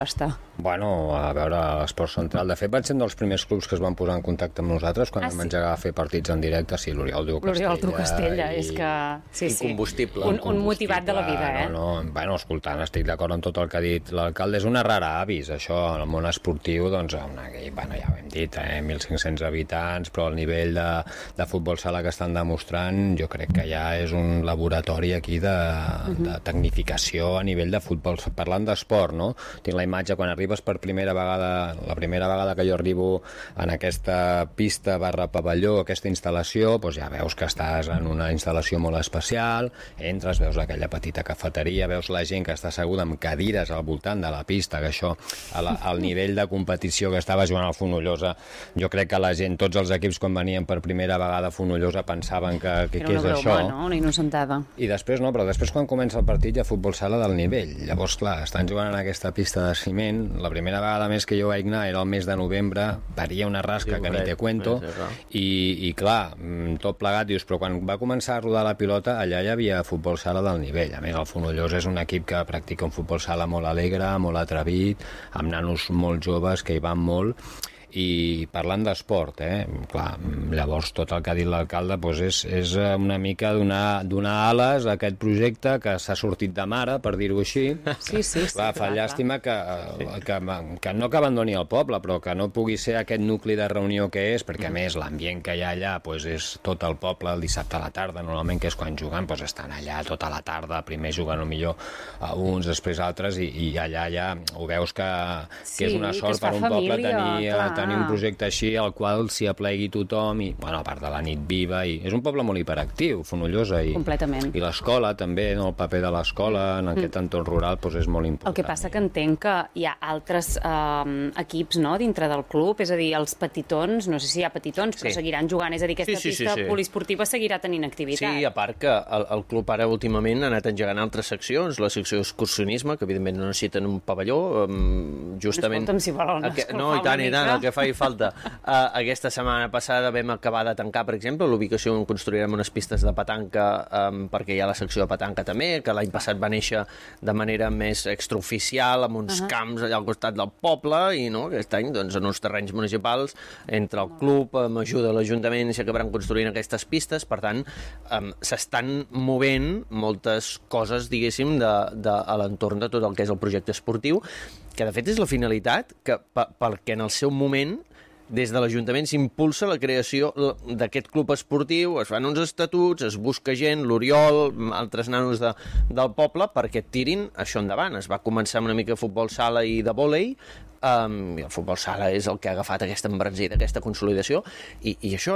està? Bueno, a veure, l'Esport Central. De fet, vaig ser un dels primers clubs que es van posar en contacte amb nosaltres quan vam engegar a fer partits en directe. Sí, l'Oriol Duu Castella, és que... Sí. Combustible. Un motivat de la vida, Bueno, escoltant, estic d'acord amb tot el que ha dit l'alcalde. És una rara avis, això, en el món esportiu, doncs, ja ho hem dit, 1.500 habitants, però el nivell de futbol sala que estan demostrant, jo crec que ja és un laboratori aquí de tecnificació a nivell de futbol. Parlant d'esport, no? Tinc la imatge quan arribes per primera vegada, la primera vegada que jo arribo en aquesta pista / pavelló, aquesta instal·lació, doncs ja veus que estàs en una instal·lació molt especial, entres, veus aquella petita cafeteria, veus la gent que està asseguda amb cadires al voltant de la pista, que això, al nivell de competició que estava jugant al Fonollosa, jo crec que la gent, tots els equips quan venien per primera vegada a Fonollosa pensaven que què és això. Era una broma, no? Una innocentada. I després no, però després quan comença el partit ja futbol sala del nivell. Llavors, clar, estan jugant en aquesta pista de ciment. La primera vegada més que jo vaig anar era el mes de novembre, varia una rasca que ni te cuento, i clar, tot plegat, dius, però quan va començar a rodar la pilota, allà hi havia futbol sala del nivell. A més, el Fonollosa és un equip que practica un futbol sala molt alegre, molt atrevit, amb nanos molt joves que hi van molt, i parlant d'esport, clar, llavors tot el que ha dit l'alcalde és una mica donar ales a aquest projecte que s'ha sortit de mare, per dir-ho així. Sí, clar, fa llàstima que no que abandoni el poble, però que no pugui ser aquest nucli de reunió que és, perquè a més l'ambient que hi ha allà és tot el poble el dissabte a la tarda, normalment, que és quan juguen, estan allà tota la tarda, primer juguen millor uns, després altres, i allà ja ho veus que és una sort per un poble tenir un projecte així al qual s'hi aplegui tothom, i a part de la nit viva, i és un poble molt hiperactiu, Fonollosa, i l'escola també, el paper de l'escola en aquest entorn rural és molt important. El que passa que entenc que hi ha altres equips dintre del club, és a dir, els petitons, no sé si hi ha petitons, però seguiran jugant, és a dir, aquesta pista poliesportiva seguirà tenint activitat. Sí, a part que el club ara últimament ha anat engegant altres seccions, la secció excursionisme, que evidentment no necessiten un pavelló, justament... Escolta'm, si volen no, i tant, el que faci falta. Aquesta setmana passada vam acabar de tancar, per exemple, l'ubicació on construirem unes pistes de petanca, perquè hi ha la secció de petanca també, que l'any passat va néixer de manera més extraoficial, amb uns camps allà al costat del poble, i aquest any, en uns terrenys municipals, entre el club, amb ajuda de l'Ajuntament, s'acabaran construint aquestes pistes. Per tant, s'estan movent moltes coses, diguéssim, a l'entorn de tot el que és el projecte esportiu, que de fet és la finalitat perquè en el seu moment des de l'Ajuntament s'impulsa la creació d'aquest club esportiu, es fan uns estatuts, es busca gent, l'Oriol, altres nanos del poble, perquè tirin això endavant. Es va començar una mica futbol sala i de vòlei, i el futbol sala és el que ha agafat aquesta embranzida, aquesta consolidació, i això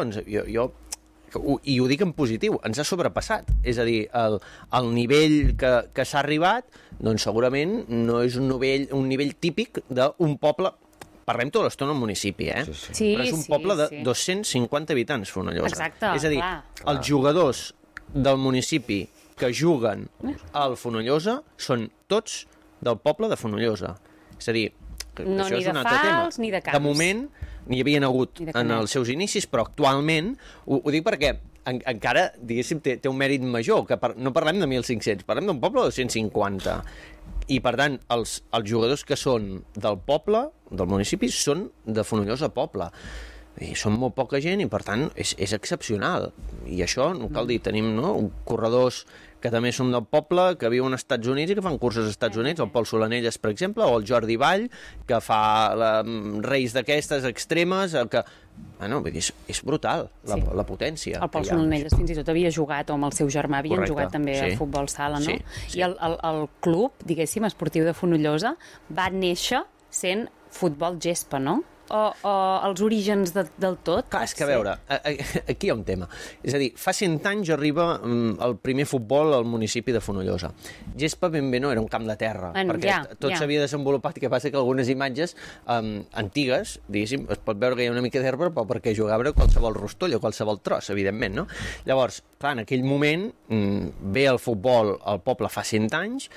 i ho dic en positiu, ens ha sobrepassat. És a dir, el nivell que s'ha arribat, doncs segurament no és un nivell típic d'un poble. Parlem tota l'estona al municipi, però és un poble de 250 habitants, Fonollosa. Exacte, és a dir, els jugadors del municipi que juguen al Fonollosa són tots del poble de Fonollosa. És a dir, no, això ni és un de altre fals tema. ni de camps. De moment n'hi havien hagut en els seus inicis, però actualment, ho dic perquè encara, diguéssim, té un mèrit major, que no parlem de 1.500, parlem d'un poble de 250. I, per tant, els jugadors que són del poble, del municipi, són de Fonollosa poble. I són molt poca gent i, per tant, és excepcional. I això, no cal dir, tenim corredors que també són del poble, que viuen als Estats Units i que fan curses als Estats Units, el Pol Solanelles, per exemple, o el Jordi Vall, que fa reis d'aquestes extremes, que... vull dir, és brutal, la potència. El Pol Solanelles fins i tot havia jugat, o amb el seu germà havien jugat també a futbol sala, no? I el club, diguéssim, esportiu de Fonollosa, va néixer sent futbol gespa, no? O els orígens del tot? Clar, és que a veure, aquí hi ha un tema. És a dir, fa 100 anys arriba el primer futbol al municipi de Fonollosa. Gespa ben bé no, era un camp de terra, perquè tot s'havia desenvolupat, que passa que algunes imatges antigues, diguéssim, es pot veure que hi ha una mica d'herba, però perquè jugava qualsevol rostoll o qualsevol tros, evidentment, no? Llavors, clar, en aquell moment ve el futbol al poble fa 100 anys,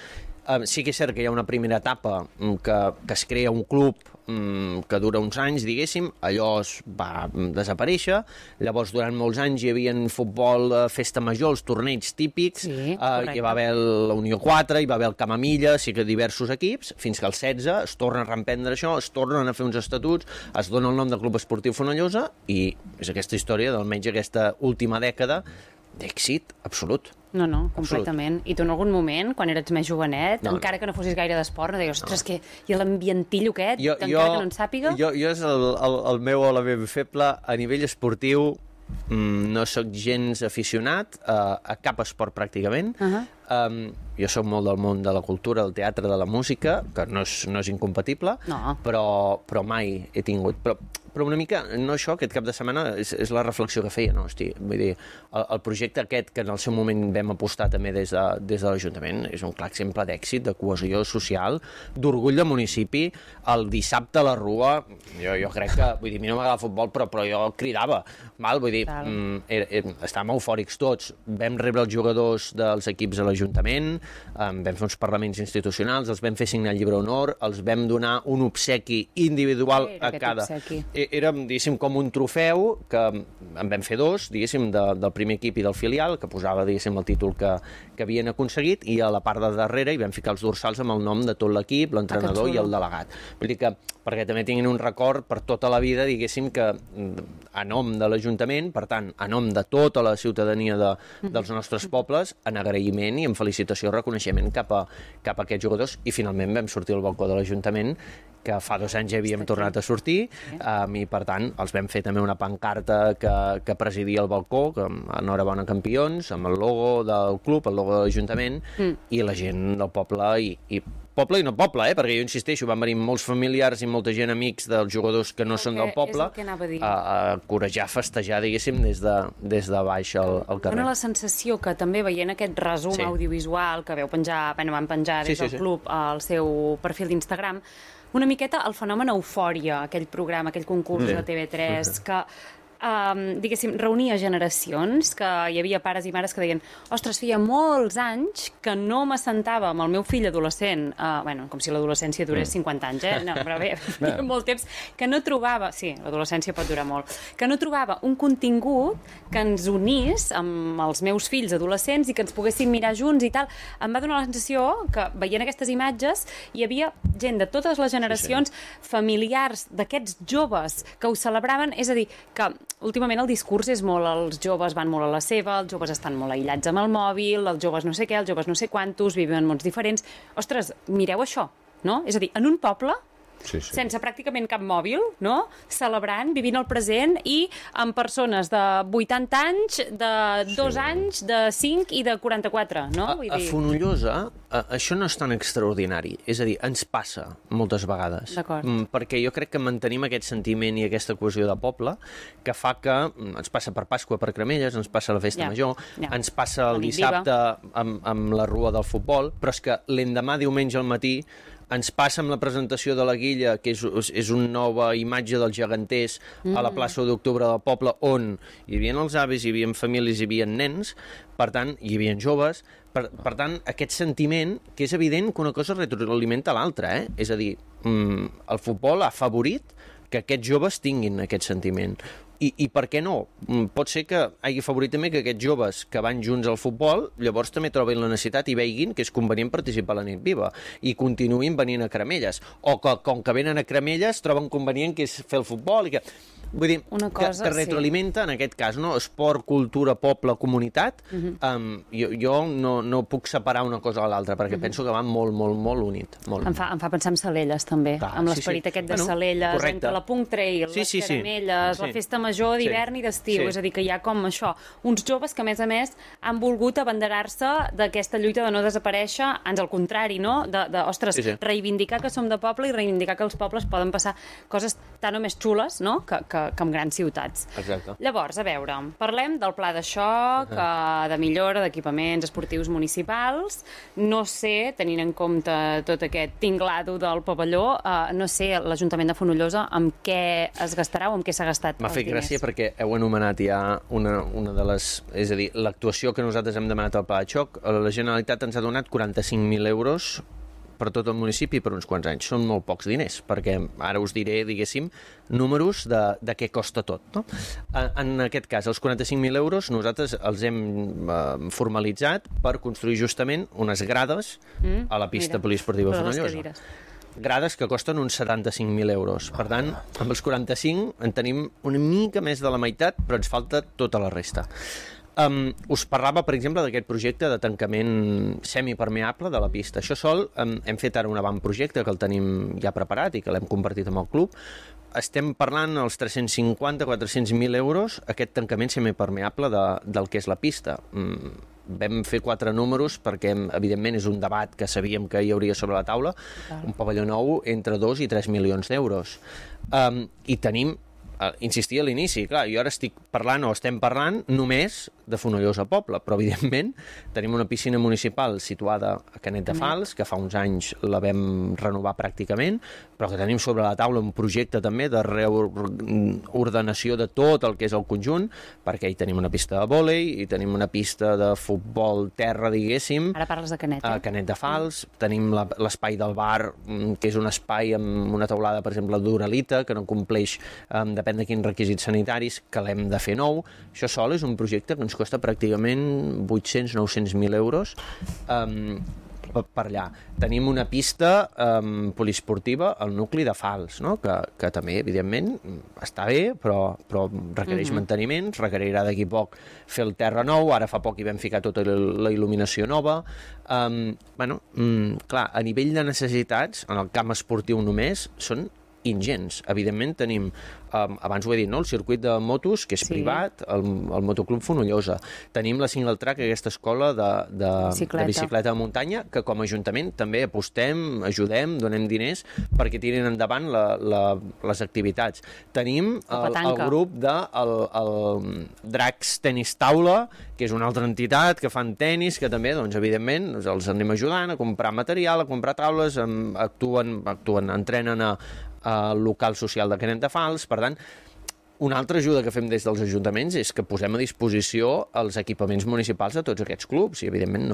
Sí que és cert que hi ha una primera etapa que es crea un club que dura uns anys, diguéssim, allò es va desaparèixer, llavors durant molts anys hi havia futbol, festa major, els torneigs típics, hi va haver la Unió 4, hi va haver el Camamilla, sí que diversos equips, fins que al 16 es torna a reemprendre això, es tornen a fer uns estatuts, es dona el nom de Club Esportiu Fonollosa i és aquesta història d'almenys aquesta última dècada d'èxit absolut. No, completament. Absolut. I tu en algun moment, quan eres més jovenet, encara que no fossis gaire d'esport, no deies, ostres, que hi ha l'ambientillo aquest, encara que no en sàpiga? Jo és el meu element feble a nivell esportiu. No sóc gens aficionat a cap esport pràcticament. Jo sóc molt del món de la cultura, del teatre, de la música, que no és incompatible, però mai he tingut... Però una mica, no això, aquest cap de setmana, és la reflexió que feia, no? Hosti, vull dir, el projecte aquest que en el seu moment vam apostar també des de l'Ajuntament és un clar exemple d'èxit, de cohesió social, d'orgull de municipi. El dissabte a la Rua, jo crec que, vull dir, a mi no m'agrada el futbol, però jo cridava, val? Vull dir, estàvem eufòrics tots. Vam rebre els jugadors dels equips a l'Ajuntament, vam fer uns parlaments institucionals, els vam fer signar el llibre d'honor, els vam donar un obsequi individual a cada... Era, diguéssim, com un trofeu, que en vam fer dos, diguéssim, del primer equip i del filial, que posava, diguéssim, el títol que havien aconseguit, i a la part de darrere hi vam ficar els dorsals amb el nom de tot l'equip, l'entrenador i el delegat. Vull dir que, perquè també tinguin un record per tota la vida, diguéssim, que a nom de l'Ajuntament, per tant, a nom de tota la ciutadania dels nostres pobles, en agraïment i en felicitació, reconeixement cap a aquests jugadors, i finalment vam sortir al balcó de l'Ajuntament, que fa 2 anys ja havíem tornat a sortir, i per tant els vam fer també una pancarta que presidia el balcó, que enhorabona campions, amb el logo del club, el logo de l'Ajuntament, i la gent del poble, i poble i no poble, perquè jo insisteixo, van venir molts familiars i molta gent amics dels jugadors que no són del poble a corejar, festejar, diguéssim, des de baix al carrer. Dóna la sensació que també veient aquest resum audiovisual que van penjar des del club al seu perfil d'Instagram, una miqueta el fenomen Eufòria, aquell programa, aquell concurs de TV3, que diguéssim, reunia generacions, que hi havia pares i mares que deien, ostres, feia molts anys que no m'assentava amb el meu fill adolescent, com si l'adolescència durés 50 anys, no, però bé, molt temps, que no trobava, sí, l'adolescència pot durar molt, que no trobava un contingut que ens unís amb els meus fills adolescents i que ens poguéssim mirar junts i tal. Em va donar la sensació que, veient aquestes imatges, hi havia gent de totes les generacions, familiars d'aquests joves que ho celebraven, és a dir, que últimament el discurs és molt, els joves van molt a la seva, els joves estan molt aïllats amb el mòbil, els joves no sé què, els joves no sé quantos, viuen en mons diferents. Ostres, mireu això, no? És a dir, en un poble, sense pràcticament cap mòbil, no? Celebrant, vivint el present i amb persones de 80 anys, de 2 anys, de 5 i de 44, no? A Fonollosa això no és tan extraordinari, és a dir, ens passa moltes vegades, perquè jo crec que mantenim aquest sentiment i aquesta cohesió de poble que fa que ens passa per Pasqua, per Cremelles, ens passa la festa major, ens passa el dissabte amb la Rua del futbol, però és que l'endemà diumenge al matí ens passa amb la presentació de la Guilla, que és una nova imatge dels geganters a la plaça d'Octubre del poble, on hi havia els avis, hi havia famílies, hi havia nens, per tant, hi havia joves, per tant, aquest sentiment, que és evident que una cosa retroalimenta l'altra, és a dir, el futbol ha afavorit que aquests joves tinguin aquest sentiment. I per què no? Pot ser que hagi favorit també que aquests joves que van junts al futbol llavors també trobin la necessitat i veiguin que és convenient participar a la nit viva i continuïn venint a Cremelles. O que, com que venen a Cremelles, troben convenient que és fer el futbol i que... Vull dir, que retroalimenta, en aquest cas, no? Esport, cultura, poble, comunitat. Jo no puc separar una cosa de l'altra, perquè penso que va molt, molt, molt unit. Em fa pensar en Salelles, també, amb l'esperit aquest de Salelles, entre la Punk Trail, les caramelles, la festa major d'hivern i d'estiu. És a dir, que hi ha com això, uns joves que, a més, han volgut abanderar-se d'aquesta lluita de no desaparèixer, ans al contrari, no? Ostres, reivindicar que som de poble i reivindicar que els pobles poden passar coses tan o més xules, no?, que en grans ciutats. Exacte. Llavors, a veure, parlem del pla de xoc, de millora d'equipaments esportius municipals. No sé, tenint en compte tot aquest tinglado del pavelló, no sé, l'Ajuntament de Fonollosa amb què es gastarà o amb què s'ha gastat M'ha fet gràcia perquè heu anomenat ja una de les... És a dir, l'actuació que nosaltres hem demanat al pla de xoc, la Generalitat ens ha donat 45.000 euros per tot el municipi per uns quants anys. Són molt pocs diners, perquè ara us diré, diguéssim, números de què costa tot. No? En aquest cas, els 45.000 euros nosaltres els hem formalitzat per construir justament unes grades a la pista poliesportiva Fonollosa. Grades que costen uns 75.000 euros. Per tant, amb els 45 en tenim una mica més de la meitat, però ens falta tota la resta. Us parlava, per exemple, d'aquest projecte de tancament semipermeable de la pista. Això sol, hem fet ara un avantprojecte que el tenim ja preparat i que l'hem compartit amb el club. Estem parlant als 350-400.000 euros aquest tancament semipermeable del que és la pista. Vam fer 4 números perquè, evidentment, és un debat que sabíem que hi hauria sobre la taula. Un pavelló nou entre 2 i 3 milions d'euros. I tenim, insistia a l'inici, clar, jo ara estem parlant només de Fonollosa Poble, però evidentment tenim una piscina municipal situada a Canet de Fals, que fa uns anys la vam renovar pràcticament, però que tenim sobre la taula un projecte també de reordenació de tot el que és el conjunt, perquè hi tenim una pista de vòlei, hi tenim una pista de futbol terra, diguéssim. Ara parles de Canet, A Canet de Fals, tenim l'espai del bar, que és un espai amb una teulada, per exemple, d'uralita, que no compleix, depèn de quins requisits sanitaris, que l'hem de fer nou. Això sol és un projecte que ens costa pràcticament 800-900.000 euros per allà. Tenim una pista poliesportiva al nucli de Fals, no? que també, evidentment, està bé, però requereix manteniments, requerirà d'aquí poc fer el terra nou, ara fa poc hi vam ficar tota la il·luminació nova. Clar, a nivell de necessitats, en el camp esportiu només, són ingents. Evidentment tenim, abans ho he dit, no? El circuit de motos, que és privat, el Motoclub Fonollosa. Tenim la Single Track, aquesta escola de bicicleta de muntanya, que com a Ajuntament també apostem, ajudem, donem diners perquè tirin endavant les activitats. Tenim el grup del Dracs Tenis Taula, que és una altra entitat que fan tenis, que també, doncs, evidentment, els anem ajudant a comprar material, a comprar taules, entrenen al local social de Canet de Fals. Per tant, una altra ajuda que fem des dels ajuntaments és que posem a disposició els equipaments municipals de tots aquests clubs i, evidentment,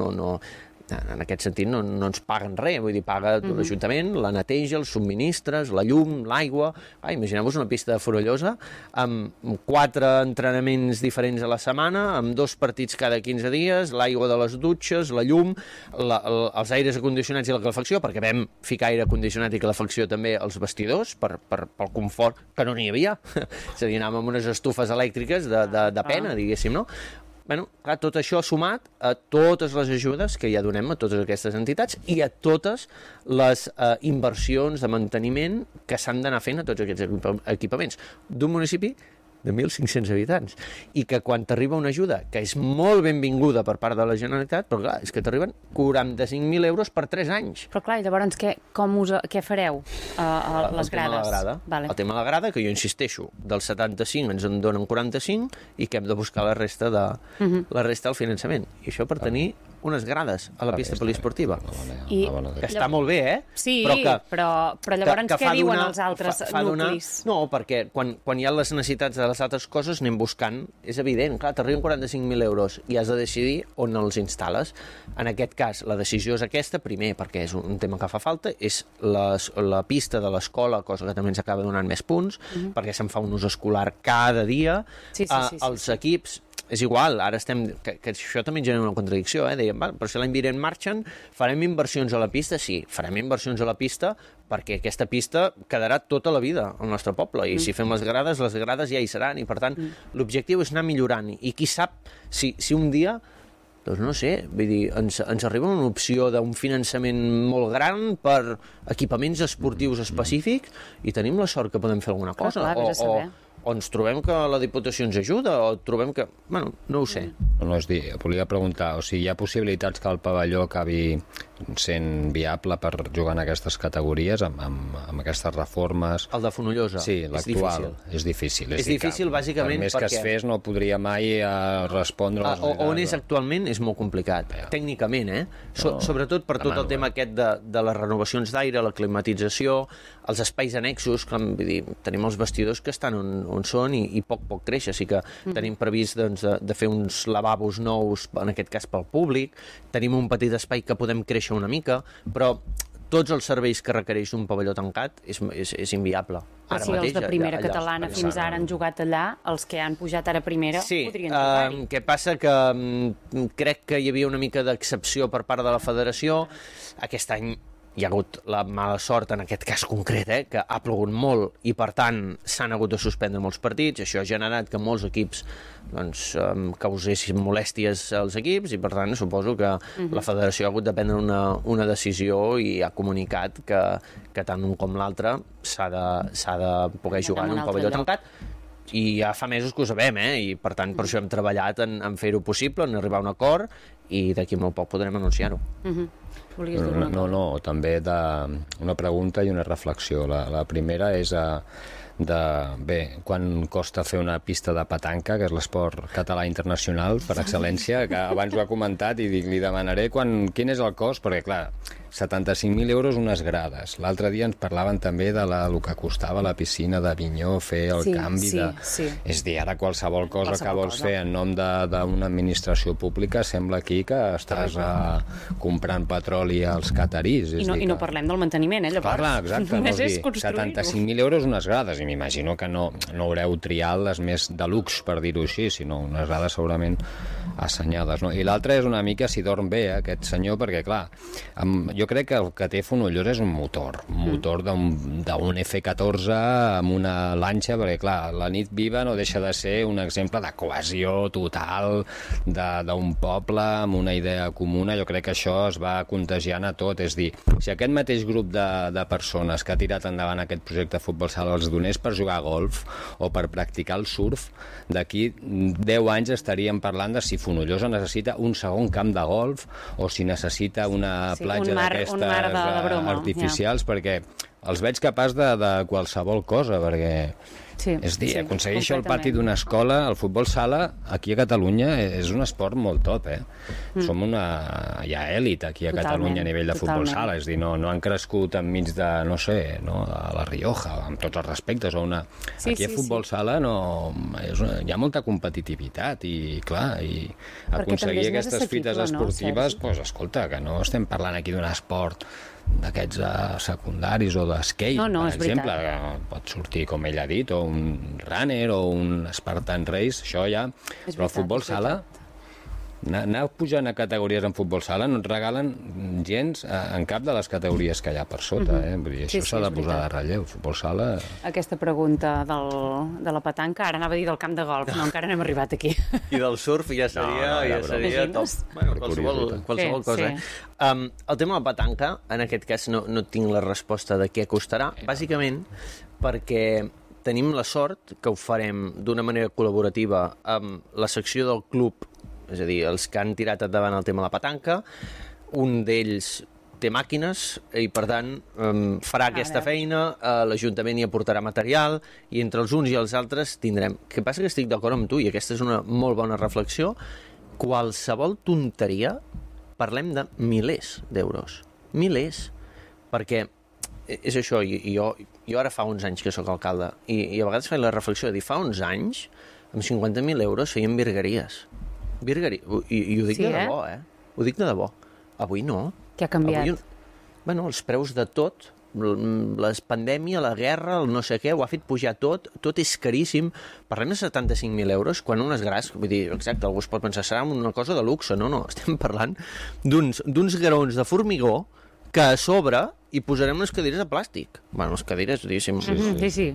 en aquest sentit no ens paguen res, vull dir, paga l'Ajuntament, la neteja, els subministres, la llum, l'aigua. Imagineu-vos una pista de Fonollosa amb 4 entrenaments diferents a la setmana, amb 2 partits cada 15 dies, l'aigua de les dutxes, la llum, els aires acondicionats i la calefacció, perquè vam ficar aire acondicionat i calefacció també als vestidors pel confort que no n'hi havia. És a dir, anàvem amb unes estufes elèctriques de pena, diguéssim, no? Clar, tot això sumat a totes les ajudes que ja donem a totes aquestes entitats i a totes les inversions de manteniment que s'han d'anar fent a tots aquests equipaments d'un municipi de 1.500 habitants, i que quan t'arriba una ajuda, que és molt benvinguda per part de la Generalitat, però clar, és que t'arriben 45.000 euros per 3 anys. Però clar, llavors què fareu a les grades? El tema de la grada, que jo insisteixo, dels 75 ens en donen 45 i que hem de buscar la resta del finançament. I això per tenir unes grades a la pista poliesportiva. Que està molt bé, Sí, però llavors què diuen els altres nuclis? No, perquè quan hi ha les necessitats de les altres coses anem buscant, és evident, clar, t'arriben 45.000 euros i has de decidir on els instal·les. En aquest cas, la decisió és aquesta, primer, perquè és un tema que fa falta, és la pista de l'escola, cosa que també ens acaba donant més punts, perquè se'n fa un ús escolar cada dia. Els equips, és igual, ara que això també genera una contradicció, dèiem, però si l'any vinent marxen, farem inversions a la pista? Sí, farem inversions a la pista perquè aquesta pista quedarà tota la vida al nostre poble, i si fem les grades ja hi seran, i per tant l'objectiu és anar millorant, i qui sap si un dia, doncs no sé, vull dir, ens arriba una opció d'un finançament molt gran per equipaments esportius específics i tenim la sort que podem fer alguna cosa, o ens trobem que la Diputació ens ajuda, o trobem que... Bueno, no ho sé. No, volia preguntar, o sigui, hi ha possibilitats que el pavelló acabi sent viable per jugar en aquestes categories, amb aquestes reformes? El de Fonollosa? Sí, l'actual. És difícil. És difícil, bàsicament, perquè... Per més que es fes, no podria mai respondre a les necessitats. On és actualment és molt complicat, tècnicament, sobretot per tot el tema aquest de les renovacions d'aire, la climatització, els espais annexos, vull dir, tenim els vestidors que estan on són i poc créixer, així que tenim previst de fer uns lavabos nous, en aquest cas pel públic, tenim un petit espai que podem créixer una mica, però tots els serveis que requereix un pavelló tancat és inviable. Els de primera catalana fins ara han jugat allà, els que han pujat ara a primera podrien jugar-hi. Què passa? Que crec que hi havia una mica d'excepció per part de la federació. Aquest any hi ha hagut la mala sort, en aquest cas concret, que ha plogut molt i, per tant, s'han hagut de suspendre molts partits. Això ha generat que molts equips causessin molèsties als equips i, per tant, suposo que la federació ha hagut de prendre una decisió i ha comunicat que tant un com l'altre s'ha de poder jugar en un pavelló tancat. I ja fa mesos que ho sabem, i per tant per això hem treballat en fer-ho possible, en arribar a un acord, i d'aquí molt poc podrem anunciar-ho. No, també una pregunta i una reflexió. La primera és quan costa fer una pista de petanca, que és l'esport català internacional per excel·lència, que abans ho ha comentat i li demanaré quin és el cost, perquè clar, 75.000 euros unes grades. L'altre dia ens parlaven també del que costava la piscina d'Avinyó, fer el canvi de... És dir, ara qualsevol cosa que vols fer en nom d'una administració pública sembla aquí que estàs comprant petroli als catarís. I no parlem del manteniment, llavors. Clar, exacte. Només és construir-ho. 75.000 euros unes grades, i m'imagino que no haureu triat les més de luxe, per dir-ho així, sinó unes grades segurament assenyades. No? I l'altra és una mica si dorm bé aquest senyor, perquè clar, jo crec que el que té Fonollosa és un motor d'un F14 amb una lanxa, perquè clar, la nit viva no deixa de ser un exemple de cohesió total d'un poble amb una idea comuna. Jo crec que això es va contagiant a tot, és dir, si aquest mateix grup de persones que ha tirat endavant aquest projecte de futbol sala els donés per jugar a golf o per practicar el surf, d'aquí 10 anys estaríem parlant de si Fonollosa necessita un segon camp de golf o si necessita una platja d'aquestes artificials, perquè els veig capaç de qualsevol cosa, perquè és dir, aconsegueixo el pati d'una escola. El futbol sala aquí a Catalunya és un esport molt top, som hi ha èlit aquí a Catalunya a nivell de futbol sala, és dir, no han crescut enmig de, no sé, a la Rioja, amb tots els respectes, aquí a futbol sala hi ha molta competitivitat i clar, i aconseguir aquestes fites esportives, doncs escolta, que no estem parlant aquí d'un esport d'aquests secundaris o d'skate, per exemple, que pot sortir, com ell ha dit, o un runner o un Spartan Race, això ja, però el futbol sala, anar pujant a categories en futbol sala no et regalen gens en cap de les categories que hi ha per sota, vull dir, això s'ha de posar de relleu. Futbol sala... Aquesta pregunta de la petanca, ara anava a dir del camp de golf, no, encara no hem arribat aquí. I del surf ja seria top. Bueno, qualsevol cosa. El tema de la petanca, en aquest cas no tinc la resposta de què costarà, bàsicament perquè tenim la sort que ho farem d'una manera col·laborativa amb la secció del club, és a dir, els que han tirat endavant el tema de la petanca. Un d'ells té màquines i, per tant, farà aquesta feina, l'Ajuntament hi aportarà material i entre els uns i els altres tindrem... El que passa que estic d'acord amb tu, i aquesta és una molt bona reflexió, qualsevol tonteria, parlem de milers d'euros. Milers. Perquè és això, jo ara fa uns anys que sóc alcalde i a vegades faig la reflexió de dir, fa uns anys, amb 50.000 euros feien virgueries. I ho dic de debò, Ho dic de debò. Avui no. Què ha canviat? Bueno, els preus de tot, la pandèmia, la guerra, el no sé què, ho ha fet pujar tot és caríssim. Parlem de 75.000 euros, quan unes grans, vull dir, exacte, algú es pot pensar, serà una cosa de luxe, no, estem parlant d'uns garons de formigó que a sobre hi posarem unes cadires de plàstic. Bueno, les cadires, diguéssim... Sí.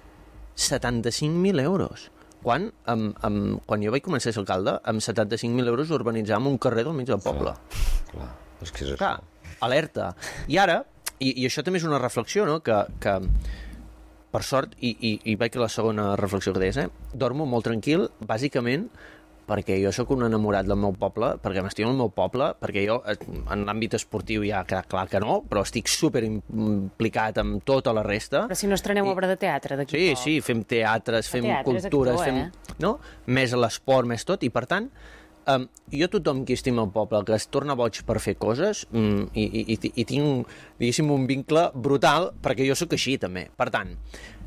75.000 euros. Quan jo vaig començar a ser alcalde, amb 75.000 euros urbanitzàvem un carrer del mig del poble. Clar, és que és això. Clar, alerta. I ara, i això també és una reflexió, no?, que per sort, i vaig a la segona reflexió que deies, dormo molt tranquil, bàsicament perquè jo sóc un enamorat del meu poble, perquè m'estimo el meu poble, perquè jo en l'àmbit esportiu ja ha quedat clar que no, però estic super implicat amb tota la resta. Però si no estreneu obra de teatre d'aquí poc. Sí, fem teatres, fem cultures, més l'esport, més tot, i per tant, jo tothom que estima el poble, que es torna boig per fer coses, i tinc, diguéssim, un vincle brutal, perquè jo sóc així també. Per tant,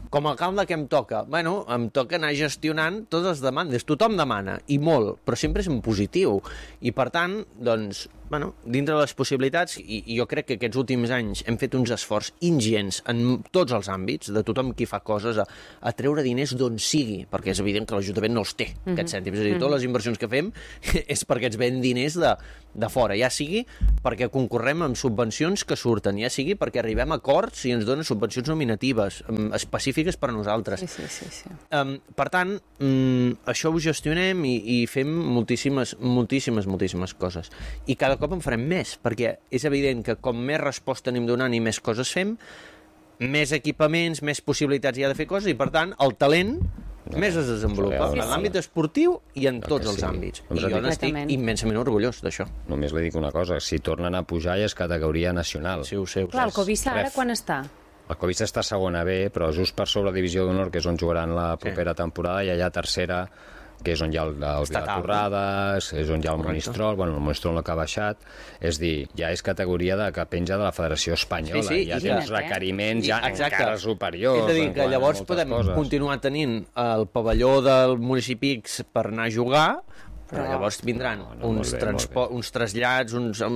com a alcalde què em toca? Bueno, em toca anar gestionant totes les demandes. Tothom demana, i molt, però sempre és en positiu. I per tant, doncs, bueno, dintre de les possibilitats, i jo crec que aquests últims anys hem fet uns esforços ingents en tots els àmbits, de tothom qui fa coses, a treure diners d'on sigui, perquè és evident que l'Ajuntament no els té, aquests cèntims. És a dir, totes les inversions que fem és perquè ens ven diners de fora, ja sigui perquè concorrem amb subvencions que surten, ja sigui perquè arribem a acords i ens donen subvencions nominatives específiques per a nosaltres. Sí. Per tant, això ho gestionem i fem moltíssimes coses. I cada cop en farem més, perquè és evident que com més resposta anem donant i més coses fem, més equipaments, més possibilitats hi ha de fer coses, i per tant el talent més es desenvolupa en l'àmbit esportiu i en tots els àmbits. I jo n'estic immensament orgullós d'això. Només li dic una cosa, si tornen a pujar ja és categoria nacional. Sí, ho sé. Clar, el Covisa ara quan està? El Covisa està segona B, però just per sobre la divisió d'honor, que és on jugaran la propera temporada, i allà tercera, que és on hi ha el Vilatorrades, és on hi ha el Monistrol, bueno, el Monistrol no que ha baixat, és dir, ja és categoria que penja de la Federació Espanyola, ja té uns requeriments ja encara superiors. És a dir, que llavors podem continuar tenint el pavelló del municipi X per anar a jugar, però llavors vindran uns trasllats,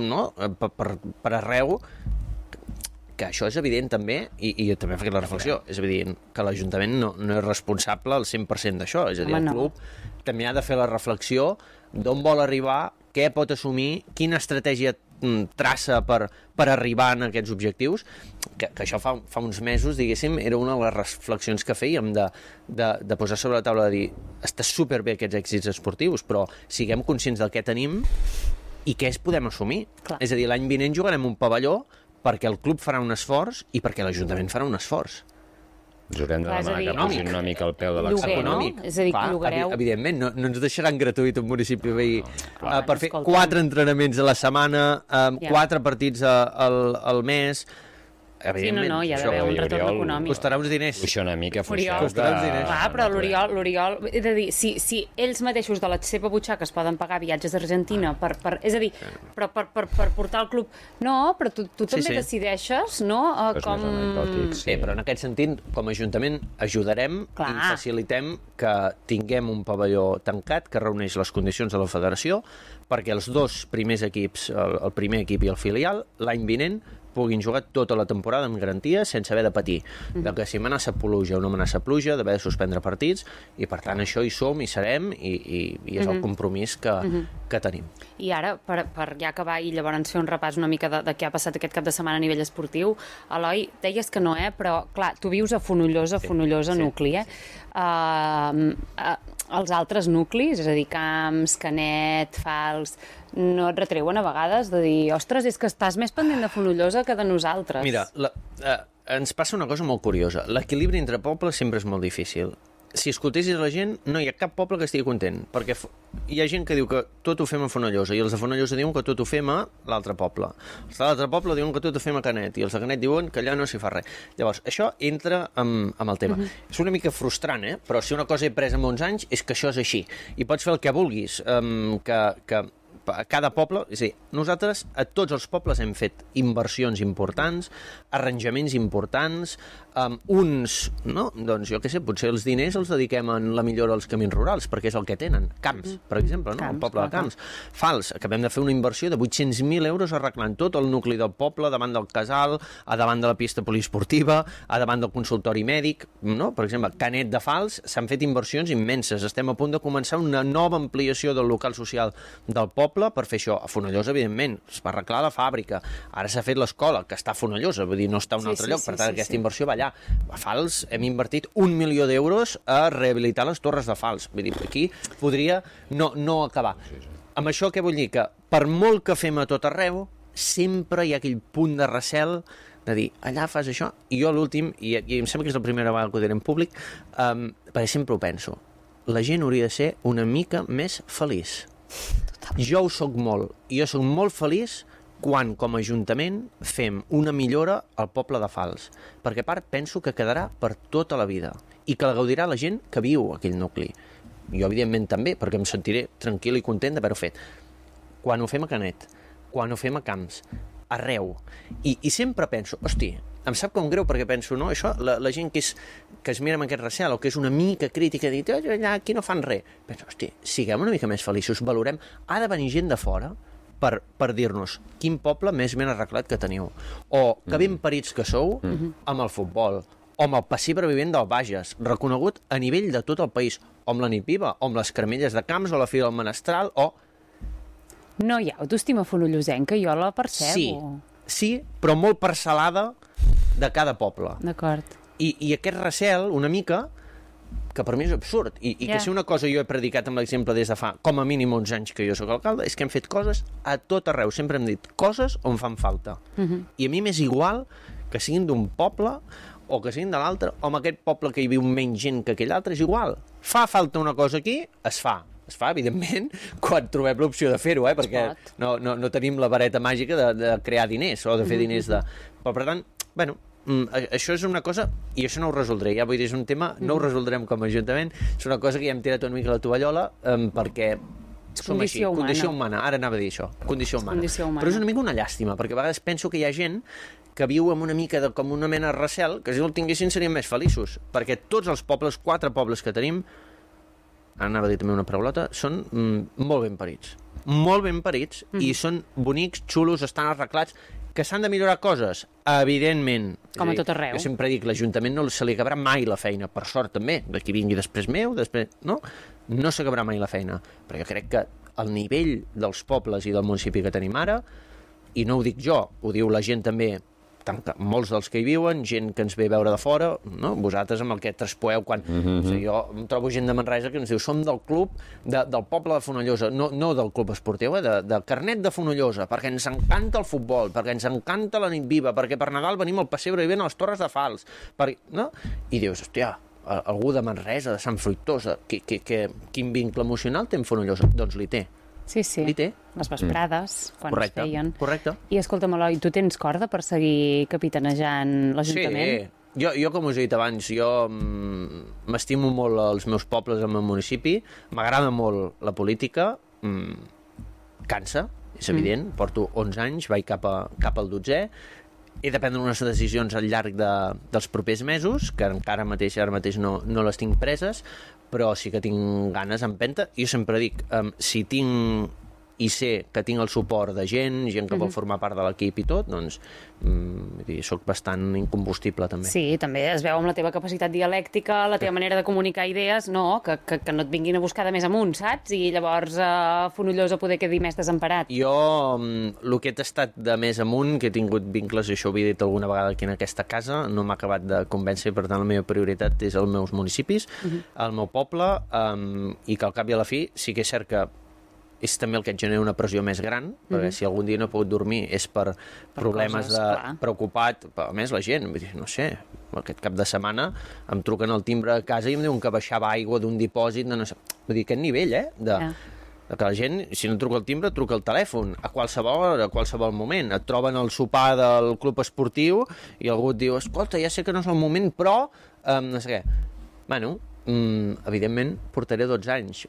per arreu, que això és evident també, i també he fet la reflexió, és evident que l'Ajuntament no és responsable al 100% d'això, és a dir, el club també ha de fer la reflexió d'on vol arribar, què pot assumir, quina estratègia traça per arribar a aquests objectius, que això fa uns mesos, diguéssim, era una de les reflexions que fèiem de posar sobre la taula, de dir, està superbé aquests èxits esportius, però siguem conscients del que tenim i què es podem assumir. Clar. És a dir, l'any vinent jugarem un pavelló perquè el club farà un esforç i perquè l'Ajuntament farà un esforç. Ens haurem de demanar que posin una mica al peu de l'accés econòmic. És a dir, que llogareu... Evidentment, no ens deixaran gratuït un municipi veí per fer 4 entrenaments a la setmana, 4 partits al mes... Sí, no, hi ha d'haver un retorn econòmic. Costarà uns diners. Puixar una mica, costarà uns diners. Clar, però l'Oriol... És a dir, si ells mateixos de la seva butxaca es poden pagar viatges a Argentina és a dir, però per portar el club... No, però tu també decideixes, no? Com... Però en aquest sentit, com a Ajuntament, ajudarem i facilitem que tinguem un pavelló tancat que reuneix les condicions de la federació perquè els dos primers equips, el primer equip i el filial, l'any vinent puguin jugar tota la temporada amb garantia sense haver de patir, que si amenaça pluja o no amenaça pluja, d'haver de suspendre partits, i per tant això hi som, hi serem, i és el compromís que tenim. I ara, per ja acabar i llavors fer un repàs una mica de què ha passat aquest cap de setmana a nivell esportiu, Eloi, deies que no, però clar, tu vius a Fonollosa, nucli, els altres nuclis, és a dir, Camps, Canet, Fals, no et retreuen a vegades de dir, ostres, és que estàs més pendent de Fonollosa que de nosaltres. Mira, ens passa una cosa molt curiosa. L'equilibri entre pobles sempre és molt difícil. Si escoltessis la gent, no hi ha cap poble que estigui content, perquè hi ha gent que diu que tot ho fem a Fonollosa, i els de Fonollosa diuen que tot ho fem a l'altre poble. Els de l'altre poble diuen que tot ho fem a Canet, i els de Canet diuen que allà no s'hi fa res. Llavors, això entra amb el tema. És una mica frustrant, però si una cosa he pres en uns anys és que això és així. I pots fer el que vulguis, que a cada poble, és a dir, nosaltres a tots els pobles hem fet inversions importants, arranjaments importants, uns, no? Doncs jo què sé, potser els diners els dediquem en la millora dels camins rurals, perquè és el que tenen. Camps, per exemple, no? El poble de Camps. Fals, acabem de fer una inversió de 800.000 euros arreglant tot el nucli del poble, davant del casal, a davant de la pista poliesportiva, a davant del consultori mèdic, no? Per exemple, Canet de Fals, s'han fet inversions immenses. Estem a punt de començar una nova ampliació del local social del poble per fer això. A Fonollosa, evidentment, es va arreglar la fàbrica. Ara s'ha fet l'escola, que està a Fonollosa, vull dir, no està a un altre lloc, per tant, aquesta inversió va allà. A Fals hem invertit 1 milió d'euros a rehabilitar les torres de Fals. Vull dir, aquí podria no acabar. Amb això què vull dir? Que per molt que fem a tot arreu, sempre hi ha aquell punt de recel de dir, allà fas això, i jo l'últim, i em sembla que és la primera vegada que ho diré en públic, perquè sempre ho penso, la gent hauria de ser una mica més feliç. Jo ho soc molt, i jo soc molt feliç quan, com a Ajuntament, fem una millora al poble de Fals, perquè a part penso que quedarà per tota la vida, i que la gaudirà la gent que viu a aquell nucli. Jo, evidentment, també, perquè em sentiré tranquil i content d'haver-ho fet. Quan ho fem a Canet, quan ho fem a Camps, arreu. I sempre penso, hosti, em sap com greu perquè penso, no, això, la gent que es mira amb aquest recel o que és una mica crítica, dit, allà aquí no fan res. Penso, hosti, siguem una mica més feliços, valorem. Ha de venir gent de fora per dir-nos quin poble més ben arreglat que teniu, o que ben parits que sou amb el futbol, o amb el passibre vivent del Bages, reconegut a nivell de tot el país, o amb la nit viva, o amb les cremelles de camps, o la fira del menestral, o... No hi ha autoestima fonollosenca, jo la percebo. Sí, però molt parcel·lada de cada poble. D'acord. I aquest recel, una mica, que per mi és absurd, i que si una cosa jo he predicat amb l'exemple des de fa com a mínim 11 anys que jo sóc alcalde, és que hem fet coses a tot arreu, sempre hem dit coses on fan falta. I a mi m'és igual que siguin d'un poble o que siguin de l'altre, o en aquest poble que hi viu menys gent que aquell altre, és igual. Fa falta una cosa aquí, es fa, evidentment, quan trobem l'opció de fer-ho, perquè no tenim la vareta màgica de crear diners o de fer diners de... Però, per tant, bueno, això és una cosa, i això no ho resoldré, ja vull dir, és un tema, no ho resoldrem com a Ajuntament, és una cosa que ja hem tirat una mica la tovallola, perquè som així, condició humana, ara anava a dir això, condició humana. Però és una mica una llàstima, perquè a vegades penso que hi ha gent que viu amb una mica com una mena de recel, que si no el tinguessin serien més feliços, perquè tots els pobles, 4 pobles que tenim, ara anava a dir també una paraulota, són molt ben parits. Molt ben parits, i són bonics, xulos, estan arreglats, que s'han de millorar coses, evidentment. Com a tot arreu. Jo sempre dic, l'Ajuntament no se li acabarà mai la feina, per sort també, de qui vingui després meu, després... No s'acabarà mai la feina, però jo crec que el nivell dels pobles i del municipi que tenim ara, i no ho dic jo, ho diu la gent també, molts dels que hi viuen, gent que ens ve a veure de fora, no? Vosaltres amb el que traspoeu quan... O sigui, jo em trobo gent de Manresa que ens diu som del club del poble de Fonollosa, no del club esportiu, del carnet de Fonollosa, perquè ens encanta el futbol, perquè ens encanta la nit viva, perquè per Nadal venim al pessebre i ven a les Torres de Fals, no? I dius, hòstia, algú de Manresa, de Sant Fruitosa, quin vincle emocional té amb Fonollosa? Doncs li té. Sí, li té. Les vesprades, quan es feien. Correcte. I escolta'm, Eloi, tu tens corda per seguir capitanejant l'Ajuntament? Sí, jo com us he dit abans, jo m'estimo molt els meus pobles, el meu municipi, m'agrada molt la política, cansa, és evident, porto 11 anys, vaig cap al 12è, he de prendre unes decisions al llarg dels propers mesos, que ara mateix no les tinc preses, però sí que tinc ganes, empenta. Jo sempre dic, si tinc i sé que tinc el suport de gent que vol formar part de l'equip i tot, doncs soc bastant incombustible també. Sí, també es veu amb la teva capacitat dialèctica, la teva manera de comunicar idees, no? Que no et vinguin a buscar de més amunt, saps? I llavors Fonollosa poder quedar més desemparat. Jo, el que he tastat de més amunt, que he tingut vincles, i això ho he dit alguna vegada aquí en aquesta casa, no m'ha acabat de convèncer, per tant la meva prioritat és els meus municipis, el meu poble, i que al cap i a la fi sí que és cert que és també el que et genera una pressió més gran, perquè si algun dia no he pogut dormir és per problemes preocupat, a més la gent, no sé, aquest cap de setmana em truquen al timbre a casa i em diuen que baixava aigua d'un dipòsit, no sé, vull dir, aquest nivell, de que la gent, si no truca al timbre, truca al telèfon, a qualsevol hora, a qualsevol moment, et troben al sopar del club esportiu i algú et diu, escolta, ja sé que no és el moment, però no sé què. Bueno, evidentment portaré 12 anys,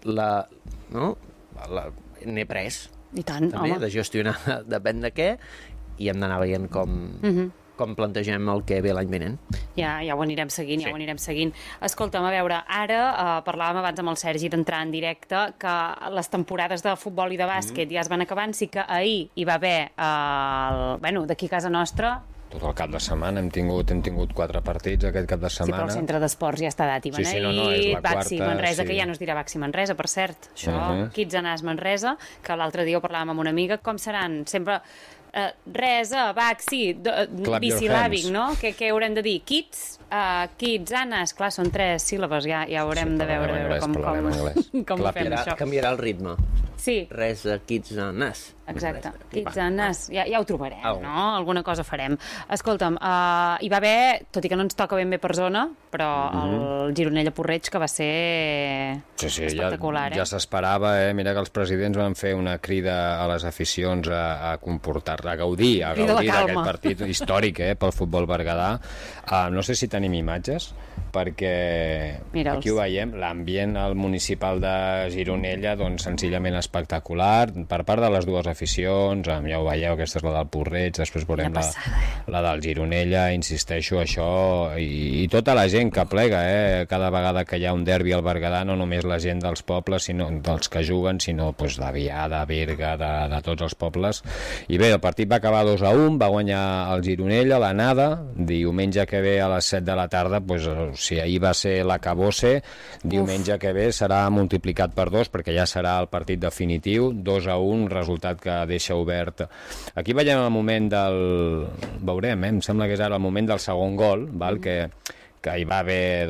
n'he pres. I tant, també, de gestionar, depèn de què, i hem d'anar veient com plantegem el que ve l'any vinent. Ja ho anirem seguint, ho anirem seguint. Escolta'm, a veure, ara parlàvem abans amb el Sergi d'entrar en directe que les temporades de futbol i de bàsquet ja es van acabant, sí que ahir hi va haver, d'aquí a casa nostra, tot el cap de setmana hem tingut 4 partits aquest cap de setmana. Sí, però el centre d'esports ja està dat i beneït, Baxi Manresa, que ja no es dirà Baxi Manresa, per cert, això, Kids Anàs Manresa, que l'altre dia ho parlàvem amb una amiga, com seran? Sempre Resa, Baxi, bisilàbic, no? Què haurem de dir? Kids, Anas, clar, són 3 síl·labes, ja haurem de veure com ho fem això. Canviarà el ritme. Sí. Resa, Kids Anas. Exacte, Kids Anas, ja ho trobarem, no? Alguna cosa farem. Escolta'm, hi va haver, tot i que no ens toca ben bé per zona, però el Gironella Porreig, que va ser espectacular. Ja s'esperava, mira que els presidents van fer una crida a les aficions a gaudir d'aquest partit històric pel futbol berguedà. No sé si tenim imatges, perquè aquí ho veiem, l'ambient al municipal de Gironella, doncs senzillament espectacular, per part de les dues aficions, aficions, ja ho veieu, aquesta és la del Porreig, després veurem la del Gironella, insisteixo, això, i tota la gent que plega, cada vegada que hi ha un derbi al Berguedà, no només la gent dels pobles, sinó dels que juguen, sinó d'Avià, de Berga, de tots els pobles. I bé, el partit va acabar 2-1, va guanyar el Gironella, l'anada, diumenge que ve a les 7 de la tarda, si ahir va ser l'acabose, diumenge que ve serà multiplicat per 2, perquè ja serà el partit definitiu, 2-1, resultat que deixa obert. Aquí veiem el moment veurem, em sembla que és ara el moment del segon gol, que hi va haver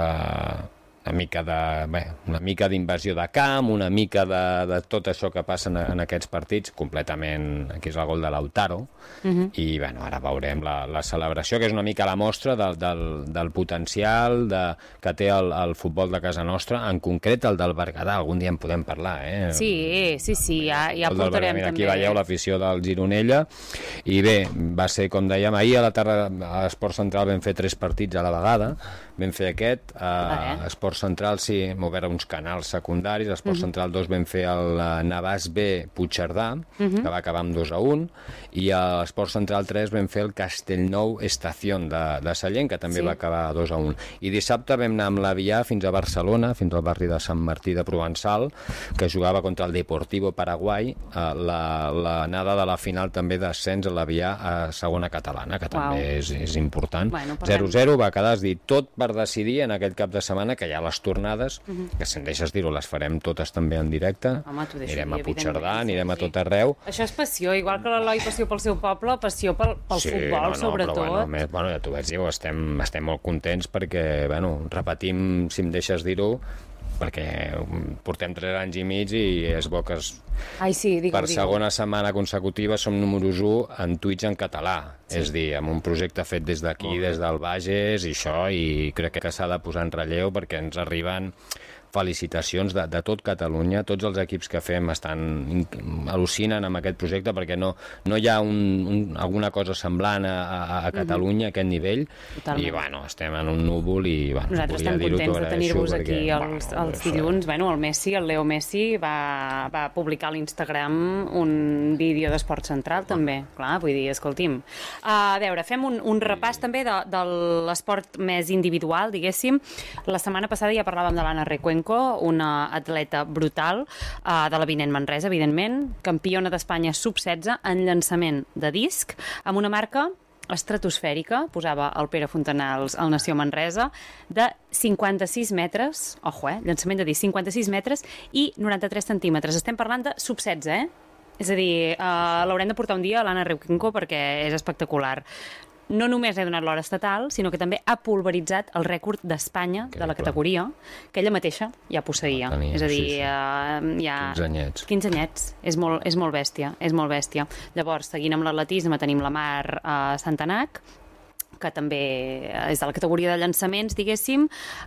una mica d'invasió de camp, una mica de tot això que passa en aquests partits, completament, aquí és el gol de Lautaro, i ara veurem la celebració, que és una mica la mostra del potencial que té el futbol de casa nostra, en concret el del Berguedà, algun dia en podem parlar, Sí, ja portarem també. Aquí veieu l'afició del Gironella, i bé, va ser, com dèiem, ahir a la tarda a l'Esport Central vam fer 3 partits a la vegada, vam fer aquest, a Esport Central sí, hem obert uns canals secundaris, a Esport Central 2 vam fer el Navàs B Puigcerdà, que va acabar amb 2-1, i a l'Esport Central 3 vam fer el Castellnou Estación de Sallent, que també va acabar 2-1. I dissabte vam anar amb l'Avià fins a Barcelona, fins al barri de Sant Martí de Provençal, que jugava contra el Deportivo Paraguai, l'anada de la final també d'ascens a l'Avià a segona catalana, que també és important. 0-0 va quedar, és dir, tot per decidir en aquest cap de setmana, que hi ha les tornades, que si em deixes dir-ho les farem totes també en directe. Anirem a Puigcerdà, anirem a tot arreu. Això és passió, igual que l'Eloi, passió pel seu poble, passió pel futbol, sobretot. Però ja t'ho vaig dir, estem molt contents perquè, repetim, si em deixes dir-ho, perquè portem 3 anys i mig i és bo que per segona setmana consecutiva som números 1 en Twitch en català, és dir, amb un projecte fet des d'aquí, des del Bages i això, i crec que s'ha de posar en relleu perquè ens arriben felicitacions de tot Catalunya, tots els equips que fem al·lucinen amb aquest projecte perquè no hi ha alguna cosa semblant a Catalunya a aquest nivell. Totalment. I estem en un núvol i nosaltres estem contents de tenir-vos aquí els dilluns. El Leo Messi va publicar a l'Instagram un vídeo d'Esport Central també, clar, vull dir, escolti'm. A veure, fem un repàs també de l'esport més individual, diguéssim. La setmana passada ja parlàvem de l'Anna Recuenco, una atleta brutal de l'Avinent Manresa, evidentment, campiona d'Espanya sub-16 en llançament de disc, amb una marca estratosfèrica, posava el Pere Fontanals al Nació Manresa, de 56 metres, llançament de disc, 56 metres i 93 centímetres. Estem parlant de sub-16, És a dir, l'haurem de portar un dia a l'Anna Recuenco perquè és espectacular. No només ha donat l'hora estatal, sinó que també ha pulveritzat el rècord d'Espanya de la categoria, que ella mateixa ja posseïa. És a dir, ja... 15 anyets. 15 anyets. És molt bèstia, és molt bèstia. Llavors, seguint amb l'atletisme, tenim la Mar Santanac, que també és de la categoria de llançaments, diguéssim,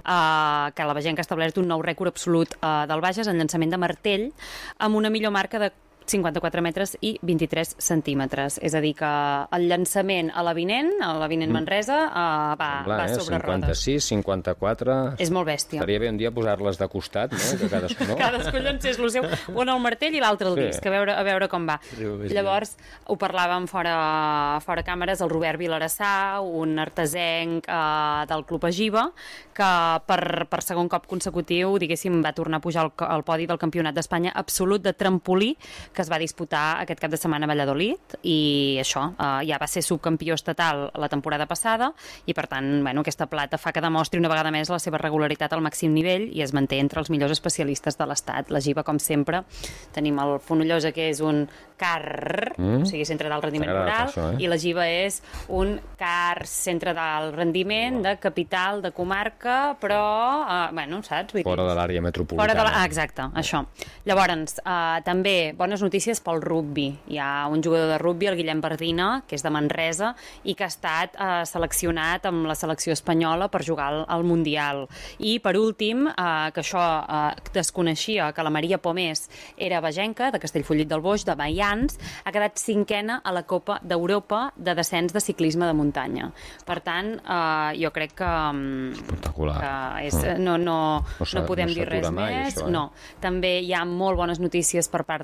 que la Bagenca ha establert un nou rècord absolut del Bages en llançament de martell, amb una millor marca de 54 metres i 23 centímetres. És a dir, que el llançament a l'Avinent Manresa, va sobre rodes. 56, 54... És molt bèstia. Estaria bé un dia posar-les de costat, no? Que cadascú, no? Cadascú llancés el seu, un el martell i l'altre el disc, a veure com va. Llavors, ho parlàvem fora càmeres, el Robert Vilarassà, un artesenc del Club Agiva, que per segon cop consecutiu, diguéssim, va tornar a pujar al podi del Campionat d'Espanya absolut de trampolí, que es va disputar aquest cap de setmana a Valladolid, i això, ja va ser subcampió estatal la temporada passada, i per tant, aquesta plata fa que demostri una vegada més la seva regularitat al màxim nivell i es manté entre els millors especialistes de l'estat. La Giva, com sempre, tenim el Fonollosa, que és un CAR, o sigui, centre d'alt rendiment rural, i la Giva és un CAR, centre d'alt rendiment, de capital, de comarca, però, saps? Fora de l'àrea metropolitana. Exacte, això. Llavors, també bones notícies pel rugbi. Hi ha un jugador de rugbi, el Guillem Bardina, que és de Manresa i que ha estat seleccionat amb la selecció espanyola per jugar al Mundial. I, per últim, que això desconeixia, que la Maria Pomés era bagenca, de Castellfollit del Boix, de Maians, ha quedat 5a a la Copa d'Europa de descens de ciclisme de muntanya. Per tant, jo crec que... Espectacular. No podem dir res més. No. També hi ha molt bones notícies per part del Club Natació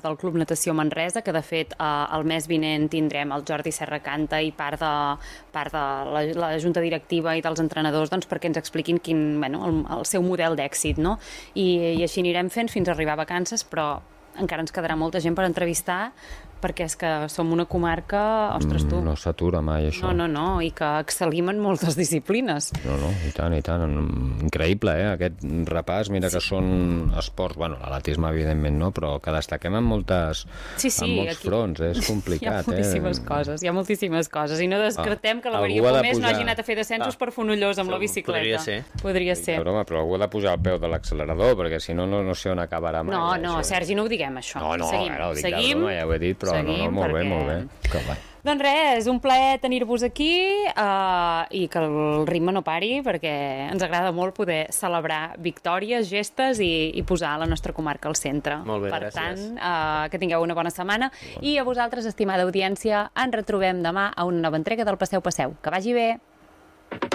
Natació Manresa, que de fet el mes vinent tindrem el Jordi Serracanta i part de la junta directiva i dels entrenadors doncs, perquè ens expliquin el seu model d'èxit, no? I així anirem fent fins a arribar a vacances, però encara ens quedarà molta gent per entrevistar, perquè és que som una comarca, ostres, tu... No s'atura mai, això. No, i que excel·lim en moltes disciplines. No, i tant. Increïble, aquest repàs. Mira que són esports, l'atletisme, evidentment, no, però que destaquem en molts fronts. És complicat, Hi ha moltíssimes coses. I no descartem que la Maria Pomés no hagi anat a fer descensos per Fonollosa amb la bicicleta. Podria ser. Broma, però algú ha de pujar el peu de l'accelerador, perquè si no, no sé on acabarà mai. No, Sergi, no ho diguem, això. No, ho dic de broma, ja ho he dit, però molt bé. Que guai. Doncs res, és un plaer tenir-vos aquí i que el ritme no pari, perquè ens agrada molt poder celebrar victòries, gestes i posar la nostra comarca al centre. Molt bé, gràcies. Per tant, que tingueu una bona setmana i a vosaltres, estimada audiència, ens retrobem demà a una nova entrega del Passeu. Que vagi bé!